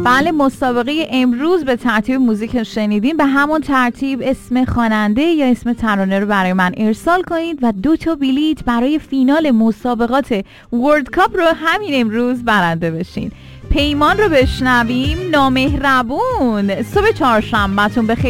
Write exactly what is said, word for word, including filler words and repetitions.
بله، مسابقه امروز به ترتیب موزیک شنیدین، به همون ترتیب اسم خواننده یا اسم ترانه رو برای من ارسال کنید و دو تا بلیت برای فینال مسابقات ورلد کاپ رو همین امروز برنده بشین. پیمان رو بشنویم. نامهربون. صبح چهارشنبه‌تون بخیر.